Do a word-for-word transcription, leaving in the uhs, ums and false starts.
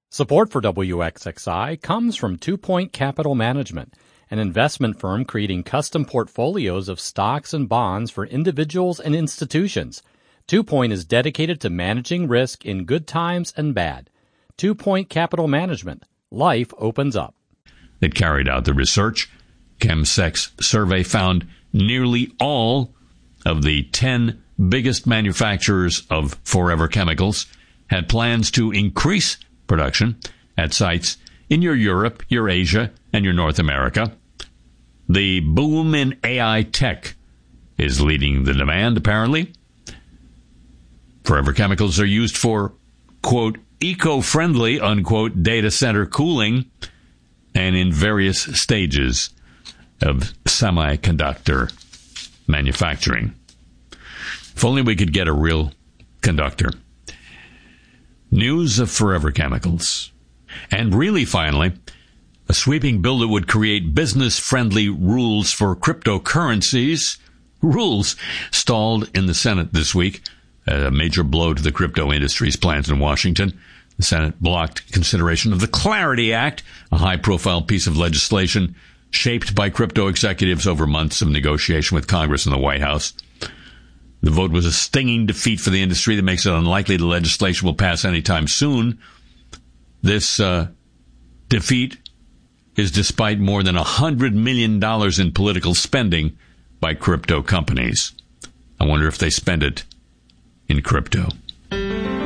Support for W X X I comes from Two Point Capital Management, an investment firm creating custom portfolios of stocks and bonds for individuals and institutions. Two Point is dedicated to managing risk in good times and bad. Two Point Capital Management. Life opens up. That carried out the research. ChemSec's survey found nearly all of the ten biggest manufacturers of forever chemicals had plans to increase production at sites in your Europe, your Asia, and your North America. The boom in A I tech is leading the demand, apparently. Forever chemicals are used for, quote, eco-friendly, unquote, data center cooling and in various stages of semiconductor manufacturing. If only we could get a real conductor. News of forever chemicals. And really, finally, a sweeping bill that would create business-friendly rules for cryptocurrencies. Rules stalled in the Senate this week. A major blow to the crypto industry's plans in Washington. The Senate blocked consideration of the Clarity Act, a high-profile piece of legislation shaped by crypto executives over months of negotiation with Congress and the White House. The vote was a stinging defeat for the industry that makes it unlikely the legislation will pass anytime soon. This uh, defeat is despite more than one hundred million dollars in political spending by crypto companies. I wonder if they spend it in crypto.